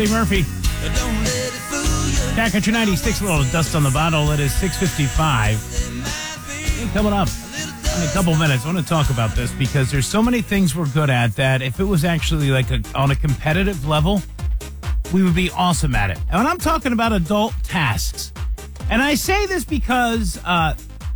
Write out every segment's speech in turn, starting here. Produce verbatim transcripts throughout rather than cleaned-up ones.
Murphy. Cat Country ninety-six, a little dust on the bottle. It is six fifty-five. Coming up in a couple minutes, I want to talk about this because there's so many things we're good at that if it was actually like a, on a competitive level, we would be awesome at it. And I'm talking about adult tasks. And I say this because uh,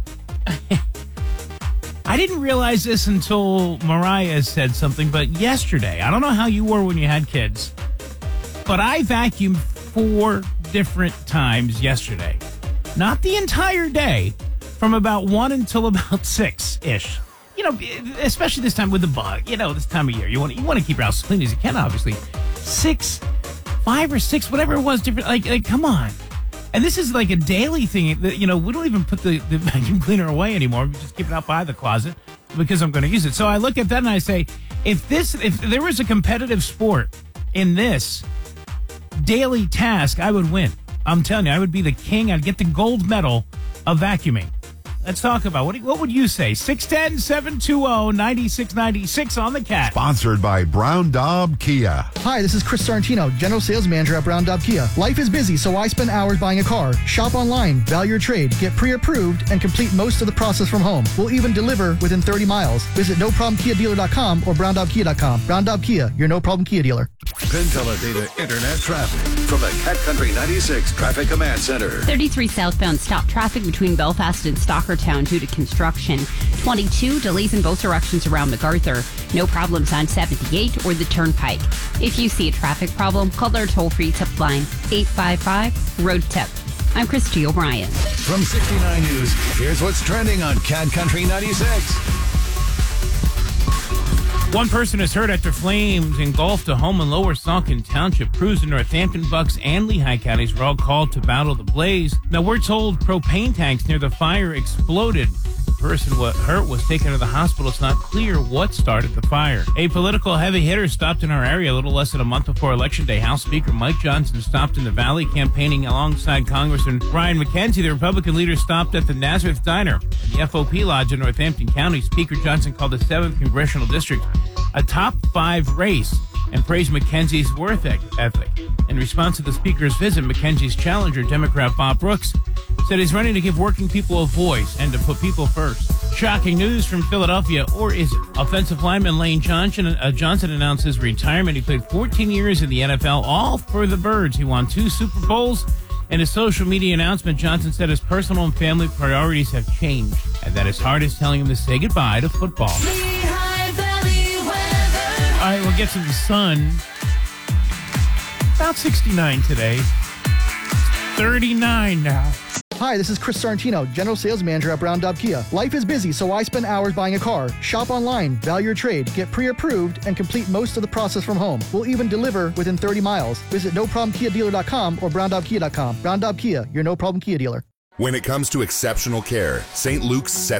I didn't realize this until Mariah said something, but yesterday, I don't know how you were when you had kids, but I vacuumed four different times yesterday. Not the entire day, from about one until about six-ish. You know, especially this time with the bug. You know, this time of year. You want you want to keep your house as clean as you can, obviously. Six, five or six, whatever it was, different. Like, like come on. And this is like a daily thing. You know, we don't even put the, the vacuum cleaner away anymore. We just keep it out by the closet because I'm going to use it. So I look at that and I say, if this, if there was a competitive sport in this daily task, I would win. I'm telling you, I would be the king. I'd get the gold medal of vacuuming. Let's talk about what. What would you say? six one zero, seven two zero, nine six nine six on the Cat. Sponsored by Brown Daub Kia. Hi, this is Chris Sorrentino, General Sales Manager at Brown Daub Kia. Life is busy, so I spend hours buying a car. Shop online, value your trade, get pre-approved, and complete most of the process from home. We'll even deliver within thirty miles. Visit no problem kia dealer dot com or brown daub kia dot com. Brown Daub Kia, your no-problem Kia dealer. Penteledata Internet Traffic from the Cat Country ninety-six Traffic Command Center. thirty-three southbound stop traffic between Belfast and Stockertown due to construction. twenty-two delays in both directions around MacArthur. No problems on seventy-eight or the Turnpike. If you see a traffic problem, call our toll-free tip line eight five five, road tip. I'm Christy O'Brien. From sixty-nine News, here's what's trending on Cat Country ninety-six. One person is hurt after flames engulfed a home in Lower Saucon Township. Crews in Northampton, Bucks, and Lehigh counties were all called to battle the blaze. Now, we're told propane tanks near the fire exploded. The person hurt was taken to the hospital. It's not clear what started the fire. A political heavy hitter stopped in our area a little less than a month before Election Day. House Speaker Mike Johnson stopped in the Valley campaigning alongside Congressman Brian McKenzie. The Republican leader stopped at the Nazareth Diner in the F O P Lodge in Northampton County. Speaker Johnson called the seventh Congressional District a top five race and praised McKenzie's work ethic. In response to the speaker's visit, McKenzie's challenger, Democrat Bob Brooks, said he's running to give working people a voice and to put people first. Shocking news from Philadelphia, or is offensive lineman Lane Johnson, uh, Johnson announced his retirement. He played fourteen years in the N F L, all for the Birds. He won two Super Bowls. In a social media announcement, Johnson said his personal and family priorities have changed and that his heart is telling him to say goodbye to football. All right, we'll get to the sun. About sixty-nine today. thirty-nine now. Hi, this is Chris Sorrentino, General Sales Manager at Brown Daub Kia. Life is busy, so I spend hours buying a car. Shop online, value your trade, get pre-approved, and complete most of the process from home. We'll even deliver within thirty miles. Visit no problem kia dealer dot com or brown daub kia dot com. Brown Daub Kia, your no-problem Kia dealer. When it comes to exceptional care, Saint Luke's set